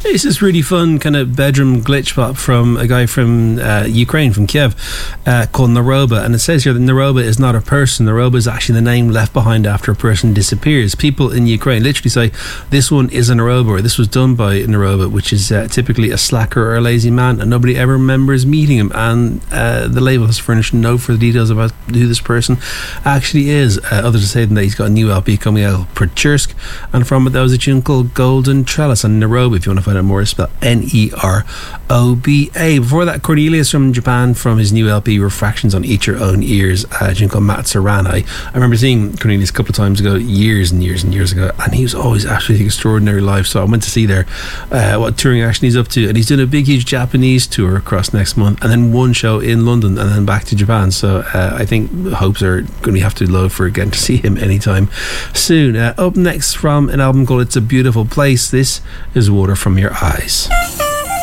It's this really fun kind of bedroom glitch pop from a guy from Ukraine, from Kiev, called Naroba. And it says here that Naroba is not a person. Naroba is actually the name left behind after a person disappears. People in Ukraine literally say this one is a Naroba, or this was done by Naroba, which is typically a slacker or a lazy man, and nobody ever remembers meeting him. And the label has furnished no further details about who this person actually is. Others are saying that he's got a new LP coming out, Prochursk, and from it there was a tune called Golden Trellis. And Naroba, if you want to find out more, is spelled Neroba. Before that, Cornelius from Japan, from his new LP Refractions on Eat Your Own Ears, a tune called Matsurana. I remember seeing Cornelius a couple of times ago, years and years and years ago, and he was always absolutely extraordinary live. So I went to see there what touring action he's up to, and he's doing a big huge Japanese tour across next month, and then one show in London, and then back to Japan. So I think hopes are going to have to low for getting to see him anytime soon. Up next, from an album called It's a Beautiful Place, this is Water from Your Eyes.